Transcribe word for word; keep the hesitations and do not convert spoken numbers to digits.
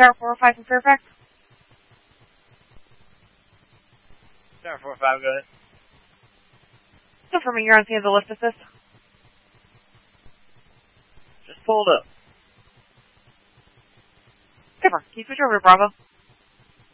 Tower four oh five from Fairfax. Tower four oh five, go ahead. Confirming you're on scene of the lift assist. Just pulled up. Confirm. Can you switch over to Bravo?